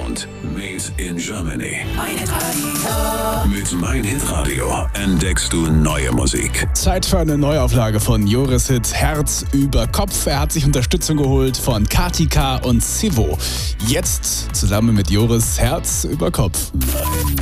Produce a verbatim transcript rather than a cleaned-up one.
Sound made in Germany. Mein Hitradio. Mit Mein Hitradio entdeckst du neue Musik. Zeit für eine Neuauflage von Joris Hit Herz über Kopf. Er hat sich Unterstützung geholt von Kati K und Sivo. Jetzt zusammen mit Joris Herz über Kopf. Mein